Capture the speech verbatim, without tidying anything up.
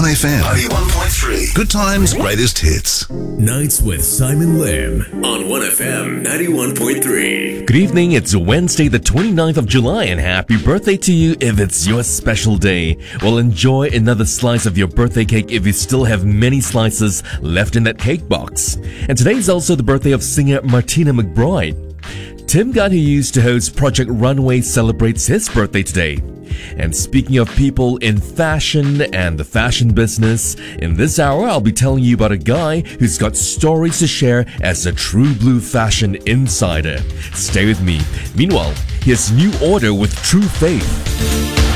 one F M. ninety-one point three. Good times, greatest hits. Nights with Simon Lim on one F M ninety-one point three. Good evening, it's Wednesday the twenty-ninth of July and happy birthday to you if it's your special day. Well, enjoy another slice of your birthday cake if you still have many slices left in that cake box. And today is also the birthday of singer Martina McBride. Tim Gunn, who used to host Project Runway, celebrates his birthday today. And speaking of people in fashion and the fashion business, in this hour I'll be telling you about a guy who's got stories to share as a true blue fashion insider. Stay with me. Meanwhile, here's New Order with True Faith.